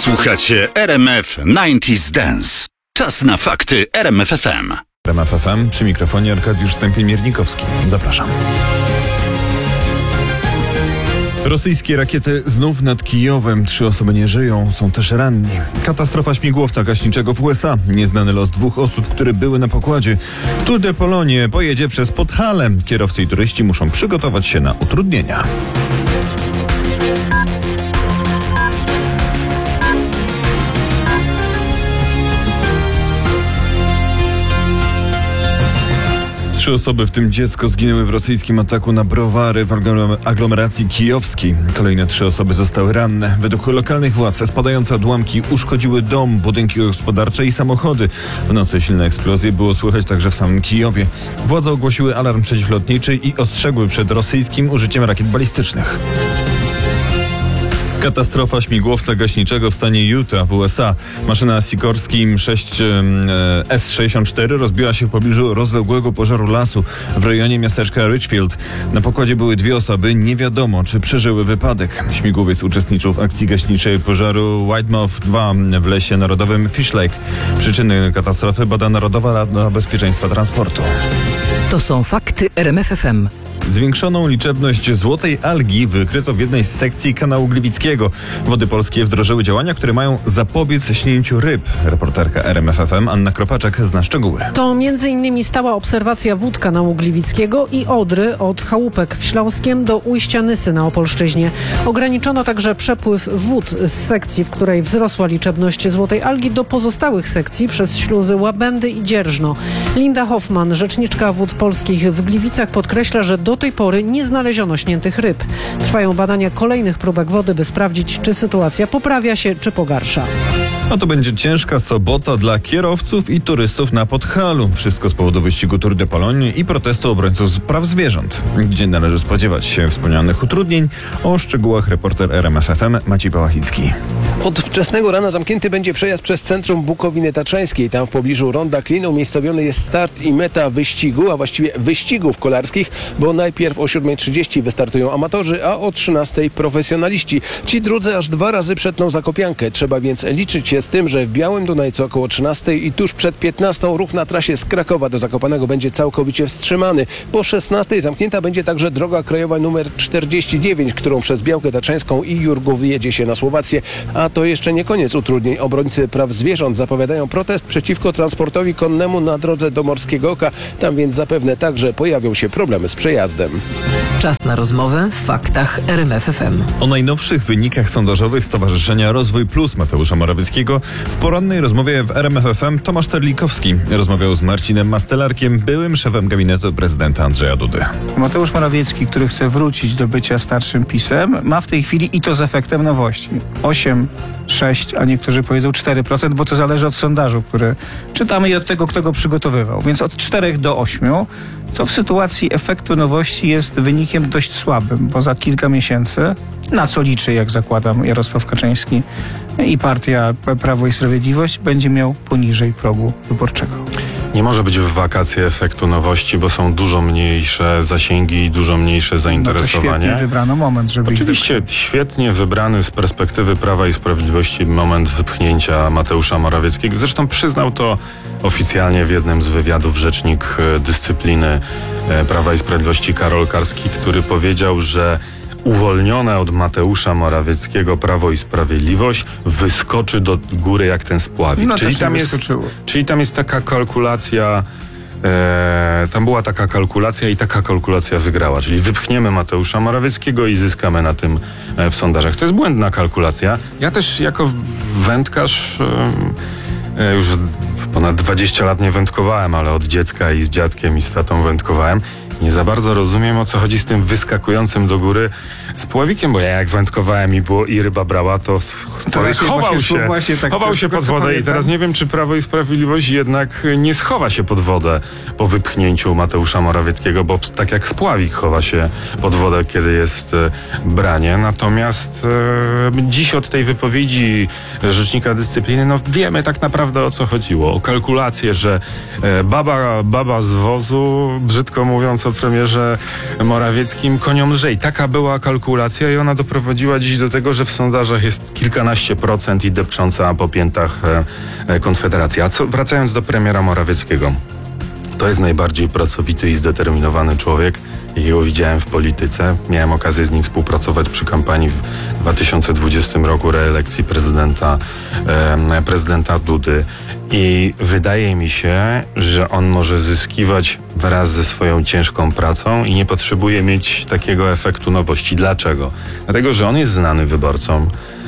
Słuchacie RMF 90s Dance. Czas na fakty RMF FM. RMF FM, przy mikrofonie Arkadiusz Stępień-Miernikowski. Zapraszam. Rosyjskie rakiety znów nad Kijowem. 3 osoby nie żyją, są też ranni. Katastrofa śmigłowca gaśniczego w USA. Nieznany los 2 osób, które były na pokładzie. Tour de Pologne pojedzie przez Podhalę. Kierowcy i turyści muszą przygotować się na utrudnienia. Trzy osoby, w tym dziecko, zginęły w rosyjskim ataku na browary w aglomeracji kijowskiej. Kolejne 3 osoby zostały ranne. Według lokalnych władz spadające odłamki uszkodziły dom, budynki gospodarcze i samochody. W nocy silne eksplozje było słychać także w samym Kijowie. Władze ogłosiły alarm przeciwlotniczy i ostrzegły przed rosyjskim użyciem rakiet balistycznych. Katastrofa śmigłowca gaśniczego w stanie Utah w USA. Maszyna Sikorsky S-64 rozbiła się w pobliżu rozległego pożaru lasu w rejonie miasteczka Richfield. Na pokładzie były 2 osoby. Nie wiadomo, czy przeżyły wypadek. Śmigłowiec uczestniczył w akcji gaśniczej pożaru Whitemouth 2 w lesie narodowym Fish Lake. Przyczyny katastrofy bada Narodowa Rada Bezpieczeństwa Transportu. To są fakty RMF FM. Zwiększoną liczebność złotej algi wykryto w jednej z sekcji kanału Gliwickiego. Wody polskie wdrożyły działania, które mają zapobiec śnięciu ryb. Reporterka RMF FM Anna Kropaczek zna szczegóły. To m.in. stała obserwacja wód kanału Gliwickiego i Odry od Chałupek w Śląskiem do ujścia Nysy na Opolszczyźnie. Ograniczono także przepływ wód z sekcji, w której wzrosła liczebność złotej algi, do pozostałych sekcji przez śluzy Łabędy i Dzierżno. Linda Hoffman, rzeczniczka Wód Polskich w Gliwicach, podkreśla, że do tej pory nie znaleziono śniętych ryb. Trwają badania kolejnych próbek wody, by sprawdzić, czy sytuacja poprawia się, czy pogarsza. A to będzie ciężka sobota dla kierowców i turystów na Podhalu. Wszystko z powodu wyścigu Tour de Pologne i protestu obrońców praw zwierząt. Gdzie należy spodziewać się wspomnianych utrudnień? O szczegółach reporter RMF FM Maciej Pałachicki. Od wczesnego rana zamknięty będzie przejazd przez centrum Bukowiny Tatrzańskiej. Tam w pobliżu Ronda Klin umiejscowiony jest start i meta wyścigu, a właściwie wyścigów kolarskich, bo najpierw o 7:30 wystartują amatorzy, a o 13:00 profesjonaliści. Ci drudzy aż 2 razy przetną Zakopiankę. Trzeba więc liczyć się z tym, że w Białym Dunajcu około 13:00 i tuż przed 15:00 ruch na trasie z Krakowa do Zakopanego będzie całkowicie wstrzymany. Po 16:00 zamknięta będzie także droga krajowa nr 49, którą przez Białkę Tatrzańską i Jurgów jedzie się na Słowację. A to jeszcze nie koniec utrudnień. Obrońcy praw zwierząt zapowiadają protest przeciwko transportowi konnemu na drodze do Morskiego Oka. Tam więc zapewne także pojawią się problemy z przejazdem. Czas na rozmowę w faktach RMF FM. O najnowszych wynikach sondażowych Stowarzyszenia Rozwój Plus Mateusza Morawieckiego w porannej rozmowie w RMF FM Tomasz Terlikowski rozmawiał z Marcinem Mastelarkiem, byłym szefem gabinetu prezydenta Andrzeja Dudy. Mateusz Morawiecki, który chce wrócić do bycia starszym PiS-em, ma w tej chwili, i to z efektem nowości, 8, 6, a niektórzy powiedzą 4%, bo to zależy od sondażu, który czytamy, i od tego, kto go przygotowywał. Więc od 4 do 8, co w sytuacji efektu nowości jest wynikiem dość słabym, bo za kilka miesięcy, na co liczy, jak zakładam, Jarosław Kaczyński i partia Prawo i Sprawiedliwość, będzie miał poniżej progu wyborczego. Nie może być w wakacje efektu nowości, bo są dużo mniejsze zasięgi i dużo mniejsze zainteresowanie. No to świetnie wybrano moment, żeby... Oczywiście świetnie wybrany z perspektywy Prawa i Sprawiedliwości moment wypchnięcia Mateusza Morawieckiego. Zresztą przyznał to oficjalnie w jednym z wywiadów rzecznik dyscypliny Prawa i Sprawiedliwości Karol Karski, który powiedział, że uwolnione od Mateusza Morawieckiego Prawo i Sprawiedliwość wyskoczy do góry jak ten spławik. No, czyli tam jest taka kalkulacja, tam była taka kalkulacja i taka kalkulacja wygrała. Czyli wypchniemy Mateusza Morawieckiego i zyskamy na tym w sondażach. To jest błędna kalkulacja. Ja też jako wędkarz już ponad 20 lat nie wędkowałem, ale od dziecka i z dziadkiem i z tatą wędkowałem. Nie za bardzo rozumiem, o co chodzi z tym wyskakującym do góry spławikiem, bo ja jak wędkowałem i ryba brała, to chował się pod wodę i teraz nie wiem, czy Prawo i Sprawiedliwość jednak nie schowa się pod wodę po wypchnięciu Mateusza Morawieckiego, bo tak jak spławik chowa się pod wodę, kiedy jest branie. Natomiast dziś od tej wypowiedzi rzecznika dyscypliny, no wiemy tak naprawdę, o co chodziło. O kalkulację, że baba z wozu, brzydko mówiąc, mówiąc o premierze Morawieckim, koniom lżej. Taka była kalkulacja i ona doprowadziła dziś do tego, że w sondażach jest kilkanaście procent i depcząca po piętach Konfederacja. Wracając do premiera Morawieckiego. To jest najbardziej pracowity i zdeterminowany człowiek, jakiego widziałem w polityce. Miałem okazję z nim współpracować przy kampanii w 2020 roku reelekcji prezydenta Dudy. I wydaje mi się, że on może zyskiwać wraz ze swoją ciężką pracą i nie potrzebuje mieć takiego efektu nowości. Dlaczego? Dlatego, że on jest znany wyborcom.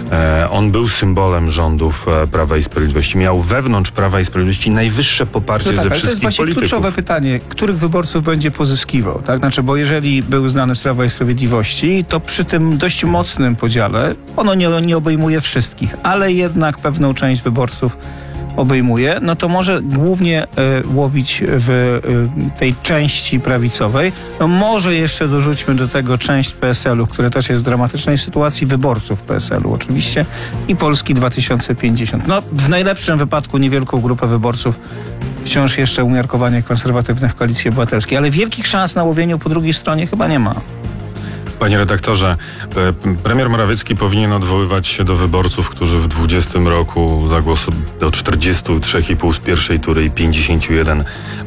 On był symbolem rządów Prawa i Sprawiedliwości. Miał wewnątrz Prawa i Sprawiedliwości najwyższe poparcie ze To jest wszystkich właśnie polityków. kluczowe pytanie, których wyborców będzie pozyskiwał, tak? Znaczy, bo jeżeli był znany z Prawa i Sprawiedliwości, to przy tym dość mocnym podziale, ono nie obejmuje wszystkich, ale jednak pewną część wyborców obejmuje, no to może głównie łowić w tej części prawicowej. No może jeszcze dorzućmy do tego część PSL-u, które też jest w dramatycznej sytuacji, wyborców PSL-u oczywiście i Polski 2050. No w najlepszym wypadku niewielką grupę wyborców wciąż jeszcze umiarkowanie konserwatywnych Koalicji Obywatelskiej, ale wielkich szans na łowieniu po drugiej stronie chyba nie ma. Panie redaktorze, premier Morawiecki powinien odwoływać się do wyborców, którzy w 2020 roku zagłosowali do 43,5 z pierwszej tury i 51%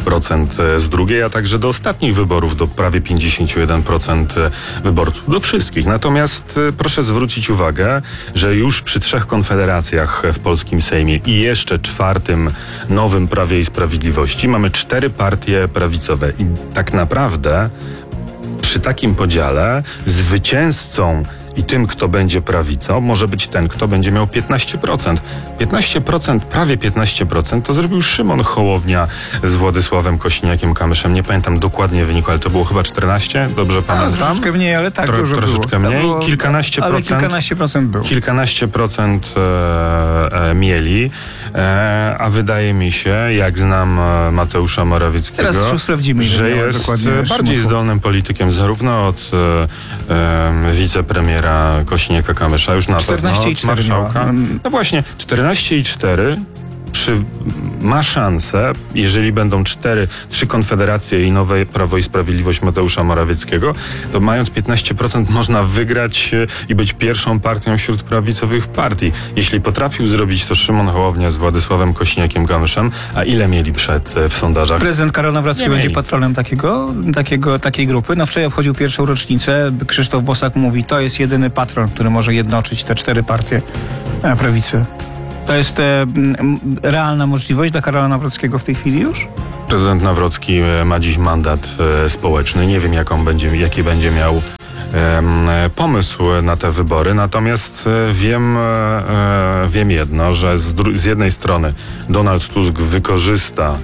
z drugiej, a także do ostatnich wyborów, do prawie 51% wyborców. Do wszystkich. Natomiast proszę zwrócić uwagę, że już przy 3 konfederacjach w polskim Sejmie i jeszcze 4 nowym Prawie i Sprawiedliwości mamy 4 partie prawicowe. I tak naprawdę przy takim podziale zwycięzcą i tym, kto będzie prawicą, może być ten, kto będzie miał 15%. 15%, prawie 15% to zrobił Szymon Hołownia z Władysławem Kosiniakiem-Kamyszem. Nie pamiętam dokładnie wyniku, ale to było chyba 14. Dobrze pamiętam? Troszeczkę mniej, ale tak dużo troszeczkę było. mniej. Było, Kilkanaście ale procent. kilkanaście procent było. Kilkanaście procent mieli, a wydaje mi się, jak znam Mateusza Morawieckiego, Teraz już sprawdzimy, ile że miał jest dokładnie bardziej Szymon. zdolnym politykiem, zarówno od wicepremiera Kosiniaka-Kamysza, już na pewno od 14,4 marszałka. miała. No właśnie, 14,4 ma szansę, jeżeli będą 3 konfederacje i nowe Prawo i Sprawiedliwość Mateusza Morawieckiego, to mając 15% można wygrać i być pierwszą partią wśród prawicowych partii. Jeśli potrafił zrobić to Szymon Hołownia z Władysławem Kosiniakiem-Kamyszem, a ile mieli w sondażach? Prezydent Karol Nawrocki Nie będzie mieli. patronem takiej grupy. No wczoraj obchodził pierwszą rocznicę. Krzysztof Bosak mówi, to jest jedyny patron, który może jednoczyć te 4 partie prawicy. To jest realna możliwość dla Karola Nawrockiego w tej chwili już? Prezydent Nawrocki ma dziś mandat społeczny. Nie wiem, jaki będzie miał pomysł na te wybory. Natomiast wiem jedno, że z jednej strony Donald Tusk wykorzysta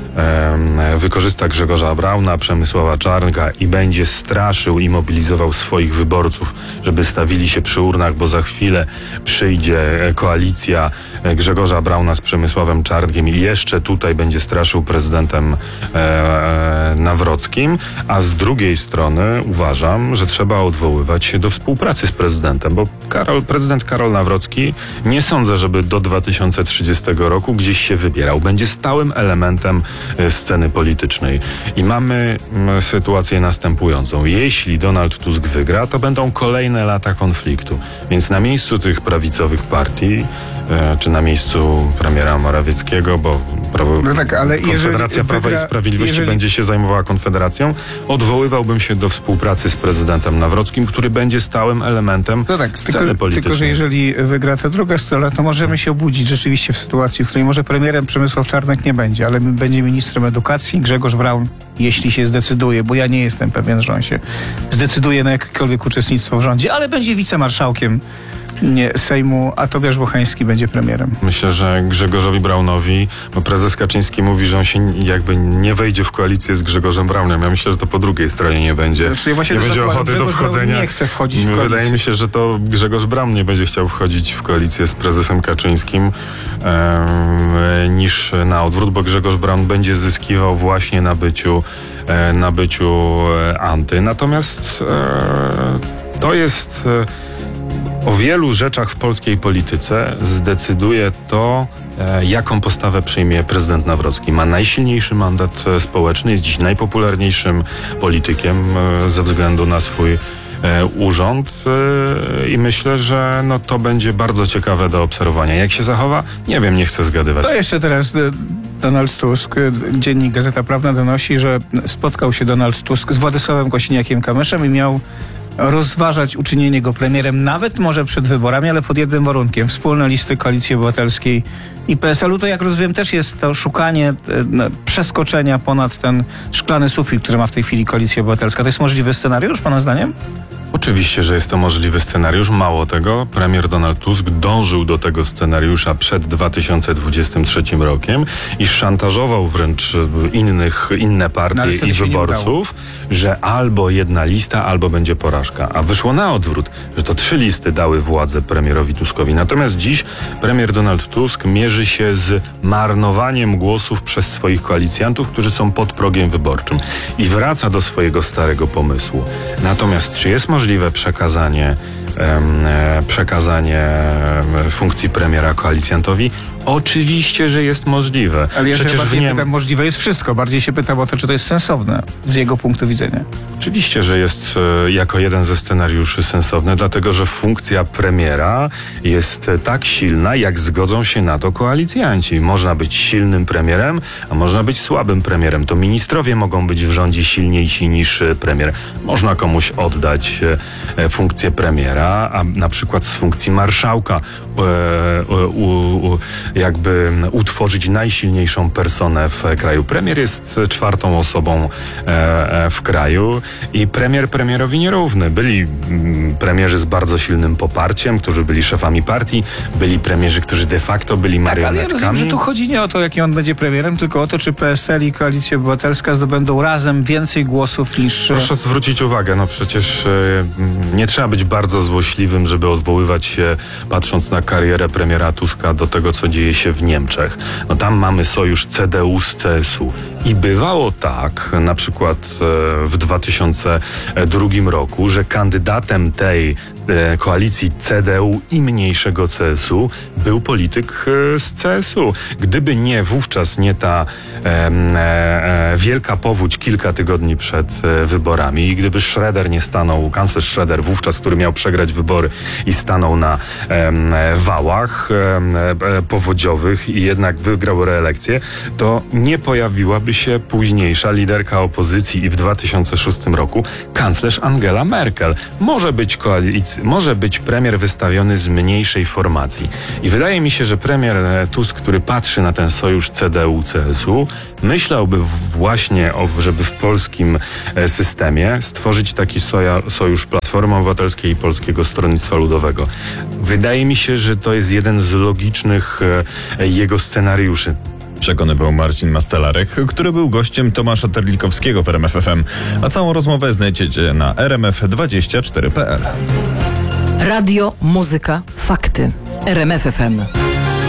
Grzegorza Brauna, Przemysława Czarnka i będzie straszył i mobilizował swoich wyborców, żeby stawili się przy urnach, bo za chwilę przyjdzie koalicja Grzegorza Brauna z Przemysławem Czarnkiem i jeszcze tutaj będzie straszył prezydentem Nawrockim, a z drugiej strony uważam, że trzeba odwoływać się do współpracy z prezydentem, bo prezydent Karol Nawrocki nie sądzę, żeby do 2030 roku gdzieś się wybierał. Będzie stałym elementem sceny politycznej. I mamy sytuację następującą. Jeśli Donald Tusk wygra, to będą kolejne lata konfliktu. Więc na miejscu tych prawicowych partii, czy na miejscu premiera Morawieckiego, bo Konfederacja Prawa i Sprawiedliwości będzie się zajmowała Konfederacją, odwoływałbym się do współpracy z prezydentem Nawrockim, który będzie stałym elementem sceny politycznej. Tylko, że jeżeli wygra ta druga strona, to możemy się obudzić rzeczywiście w sytuacji, w której może premierem Przemysław Czarnek nie będzie, ale będzie ministrem edukacji Grzegorz Braun, jeśli się zdecyduje, bo ja nie jestem pewien, że on się zdecyduje na jakiekolwiek uczestnictwo w rządzie, ale będzie wicemarszałkiem Sejmu, a Tobiasz Bochański będzie premierem. Myślę, że Grzegorzowi Braunowi, bo prezes Kaczyński mówi, że on się jakby nie wejdzie w koalicję z Grzegorzem Braunem. Ja myślę, że to po drugiej stronie nie będzie. Znaczy, ja nie będzie ochoty do wchodzenia. Nie chce wchodzić w koalicję. Wydaje mi się, że to Grzegorz Braun nie będzie chciał wchodzić w koalicję z prezesem Kaczyńskim niż na odwrót, bo Grzegorz Braun będzie zyskiwał właśnie na byciu anty. Natomiast to jest O wielu rzeczach w polskiej polityce zdecyduje to, jaką postawę przyjmie prezydent Nawrocki. Ma najsilniejszy mandat społeczny, jest dziś najpopularniejszym politykiem ze względu na swój urząd i myślę, że to będzie bardzo ciekawe do obserwowania. Jak się zachowa? Nie wiem, nie chcę zgadywać. To jeszcze teraz Donald Tusk. Dziennik Gazeta Prawna donosi, że spotkał się Donald Tusk z Władysławem Kosiniakiem-Kamyszem i miał rozważać uczynienie go premierem, nawet może przed wyborami, ale pod jednym warunkiem. Wspólne listy Koalicji Obywatelskiej i PSL-u. To, jak rozumiem, też jest to szukanie przeskoczenia ponad ten szklany sufit, który ma w tej chwili Koalicja Obywatelska. To jest możliwy scenariusz, pana zdaniem? Oczywiście, że jest to możliwy scenariusz. Mało tego, premier Donald Tusk dążył do tego scenariusza przed 2023 rokiem i szantażował wręcz inne partie i wyborców, że albo jedna lista, albo będzie porażka. A wyszło na odwrót, że to 3 listy dały władzę premierowi Tuskowi. Natomiast dziś premier Donald Tusk mierzy się z marnowaniem głosów przez swoich koalicjantów, którzy są pod progiem wyborczym i wraca do swojego starego pomysłu. Natomiast czy jest możliwe przekazanie funkcji premiera koalicjantowi? Oczywiście, że jest możliwe. Ale ja przecież się pytam, możliwe jest wszystko. Bardziej się pytam o to, czy to jest sensowne z jego punktu widzenia. Oczywiście, że jest jako jeden ze scenariuszy sensowny, dlatego że funkcja premiera jest tak silna, jak zgodzą się na to koalicjanci. Można być silnym premierem, a można być słabym premierem. To ministrowie mogą być w rządzie silniejsi niż premier. Można komuś oddać funkcję premiera, a na przykład z funkcji marszałka jakby utworzyć najsilniejszą personę w kraju. Premier jest 4. osobą w kraju i premier premierowi nierówny. Byli premierzy z bardzo silnym poparciem, którzy byli szefami partii, byli premierzy, którzy de facto byli marionetkami. Ale ja rozumiem, że tu chodzi nie o to, jaki on będzie premierem, tylko o to, czy PSL i Koalicja Obywatelska zdobędą razem więcej głosów niż... Proszę zwrócić uwagę, przecież nie trzeba być bardzo złośliwym, żeby odwoływać się, patrząc na karierę premiera Tuska, do tego, co dzieje się w Niemczech. Tam mamy sojusz CDU z CSU. I bywało tak, na przykład w 2002 roku, że kandydatem tej koalicji CDU i mniejszego CSU był polityk z CSU. Gdyby wówczas nie ta wielka powódź kilka tygodni przed wyborami i gdyby Schröder nie stanął, kanclerz Schröder wówczas, który miał przegrać wybory i stanął na wałach powodziowych i jednak wygrał reelekcję, to nie pojawiłaby się późniejsza liderka opozycji i w 2006 roku kanclerz Angela Merkel. Może być premier wystawiony z mniejszej formacji. I wydaje mi się, że premier Tusk, który patrzy na ten sojusz CDU-CSU, myślałby właśnie, żeby w polskim systemie stworzyć taki sojusz Platformy Obywatelskiej i Polskiego Stronnictwa Ludowego. Wydaje mi się, że to jest jeden z logicznych jego scenariuszy. Przekonywał Marcin Mastelarek, który był gościem Tomasza Terlikowskiego w RMF FM. A całą rozmowę znajdziecie na rmf24.pl. Radio, muzyka, fakty. RMF FM.